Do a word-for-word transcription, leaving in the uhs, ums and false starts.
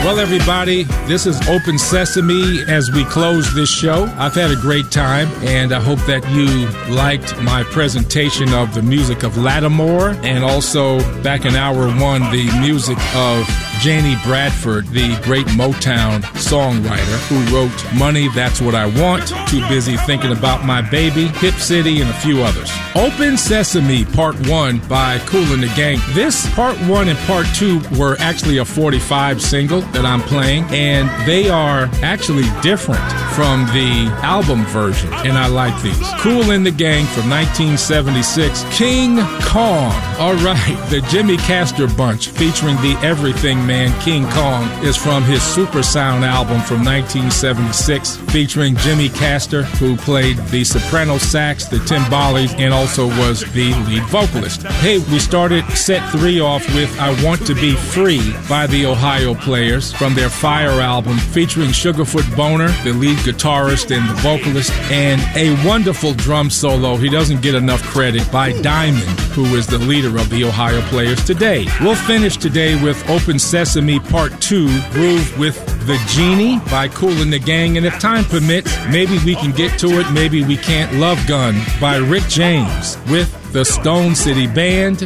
Well, everybody, this is Open Sesame as we close this show. I've had a great time, and I hope that you liked my presentation of the music of Lattimore, and also back in hour one, the music of Janie Bradford, the great Motown songwriter who wrote Money, That's What I Want, Too Busy Thinking About My Baby, Hip City, and a few others. Open Sesame Part one by Kool and the Gang. This Part one and Part two were actually a forty-five single that I'm playing, and they are actually different from the album version, and I like these. Kool and the Gang from nineteen seventy-six, King Kong. All right, the Jimmy Castor Bunch featuring the Everything Man King Kong is from his Super Sound album from nineteen seventy-six, featuring Jimmy Castor, who played the soprano sax, the timbales, and also was the lead vocalist. Hey, we started set three off with I Want to Be Free by the Ohio Players from their Fire album, featuring Sugarfoot Boner, the lead guitarist and the vocalist, and a wonderful drum solo, he doesn't get enough credit, by Diamond, who is the leader of the Ohio Players today. We'll finish today with Open Sesame Part two, Groove with The Genie by Kool and the Gang, and if time permits, maybe we can get to it, maybe we can't, Love Gun by Rick James with the Stone City Band.